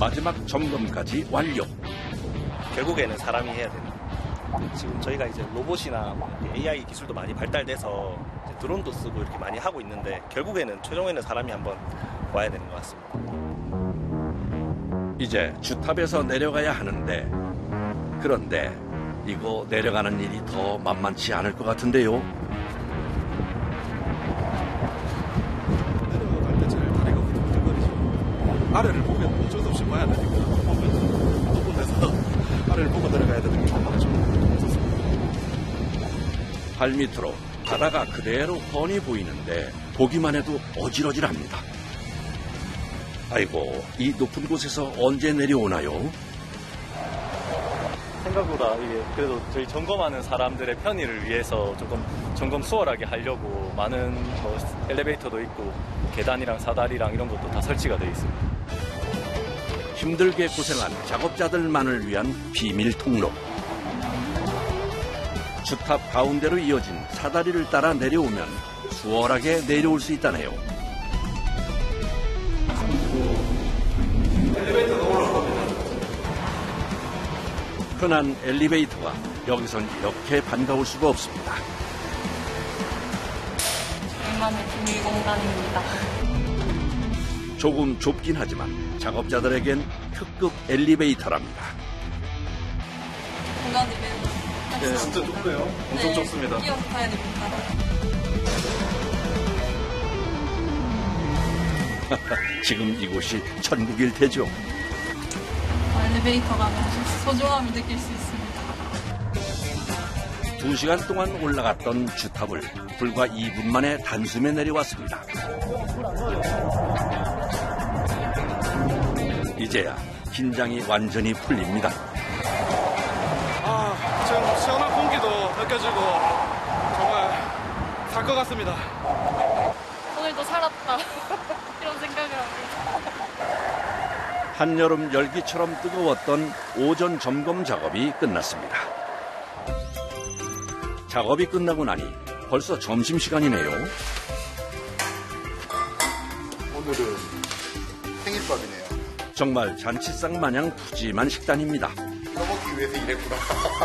마지막 점검까지 완료. 결국에는 사람이 해야 됩니다. 지금 저희가 이제 로봇이나 AI 기술도 많이 발달돼서 이제 드론도 쓰고 이렇게 많이 하고 있는데 결국에는 최종에는 사람이 한번 와야 되는 것 같습니다. 이제 주탑에서 내려가야 하는데 그런데 이거 내려가는 일이 더 만만치 않을 것 같은데요. 내려갈 때 제일 다리가 후들후들거리죠. 아래를 보면 어쩔 수 없이 봐야 되니까 부분에서 아래를 보고 내려가야 되는 경우가 좀 없었습니다. 발밑으로 바다가 그대로 훤히 보이는데 보기만 해도 어질어질합니다. 아이고, 이 높은 곳에서 언제 내려오나요? 생각보다 이게 그래도 저희 점검하는 사람들의 편의를 위해서 조금 점검 수월하게 하려고 많은 뭐 엘리베이터도 있고 계단이랑 사다리랑 이런 것도 다 설치가 되어 있습니다. 힘들게 고생한 작업자들만을 위한 비밀 통로. 주탑 가운데로 이어진 사다리를 따라 내려오면 수월하게 내려올 수 있다네요. 흔한 엘리베이터가 여기선 이렇게 반가울 수가 없습니다. 저희만의 비밀 공간입니다. 조금 좁긴 하지만 작업자들에겐 특급 엘리베이터랍니다. 공간이 매우 네, 진짜 좁네요. 엄청 좁습니다. 뛰어서 타야 됩니다. 지금 이곳이 천국일 테죠. 엘리베이터 가면 소중함을 느낄 수 있습니다. 2시간 동안 올라갔던 주탑을 불과 2분 만에 단숨에 내려왔습니다. 이제야 긴장이 완전히 풀립니다. 지금 시원한 공기도 느껴지고 정말 살 것 같습니다. 오늘도 살았다. 이런 생각을 합니다. 한여름 열기처럼 뜨거웠던 오전 점검 작업이 끝났습니다. 작업이 끝나고 나니 벌써 점심시간이네요. 오늘은 생일밥이네요. 정말 잔치상 마냥 푸짐한 식단입니다. 이거 먹기 위해서 일했구나.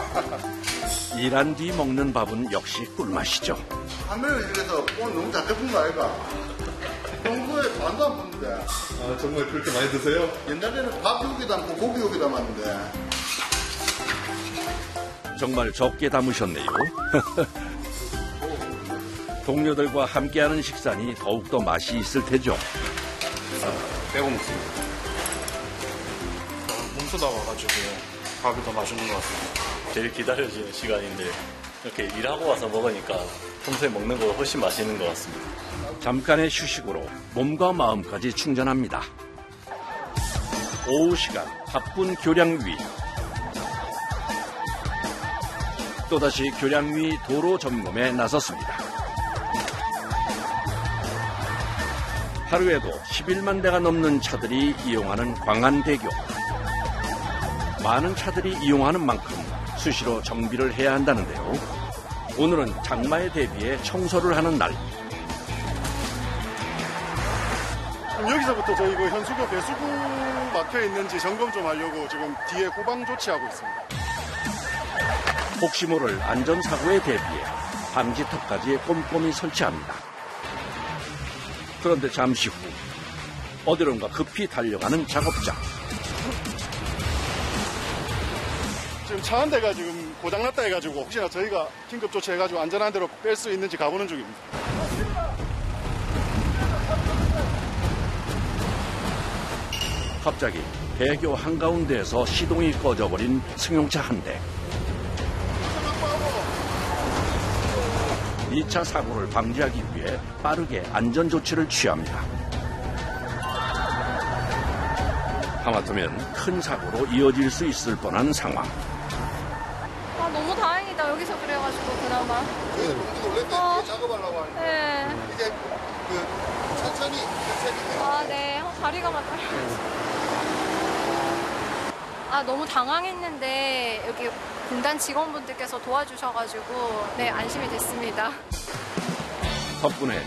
일한 뒤 먹는 밥은 역시 꿀맛이죠. 화면을 이래서 오늘 너무 잘 잡은 거 아이가? 평소에 반도 안 먹는데. 아, 정말 그렇게 많이 드세요? 옛날에는 밥 여기 담고 고기 여기 담았는데. 정말 적게 담으셨네요. 동료들과 함께하는 식사니 더욱더 맛이 있을 테죠. 빼고 먹습니다. 몸 쏟아와가지고 밥이 더 맛있는 것 같습니다. 제일 기다려지는 시간인데 이렇게 일하고 와서 먹으니까 평소에 먹는 거 훨씬 맛있는 것 같습니다. 잠깐의 휴식으로 몸과 마음까지 충전합니다. 오후 시간 바쁜 교량 위. 또다시 교량 위 도로 점검에 나섰습니다. 하루에도 11만 대가 넘는 차들이 이용하는 광안대교. 많은 차들이 이용하는 만큼 수시로 정비를 해야 한다는데요. 오늘은 장마에 대비해 청소를 하는 날. 여기서부터 저희 그 현수교 배수구 막혀 있는지 점검 좀 하려고 지금 뒤에 후방 조치하고 있습니다. 혹시 모를 안전사고에 대비해 방지턱까지 꼼꼼히 설치합니다. 그런데 잠시 후 어디론가 급히 달려가는 작업자. 지금 차 한 대가 지금 고장났다 해가지고 혹시나 저희가 긴급 조치해가지고 안전한 데로 뺄 수 있는지 가보는 중입니다. 갑자기 대교 한가운데에서 시동이 꺼져버린 승용차 한 대. 2차 사고를 방지하기 위해 빠르게 안전조치를 취합니다. 하마터면 큰 사고로 이어질 수 있을 뻔한 상황. 아, 너무 다행이다. 여기서 그래가지고 그나마. 저희는 원래 뒤에 작업하려고 하는데. 네. 이제 천천히. 아, 네. 다리가 맞아요. 아, 너무 당황했는데 여기 공단 직원분들께서 도와주셔가지고 네, 안심이 됐습니다. 덕분에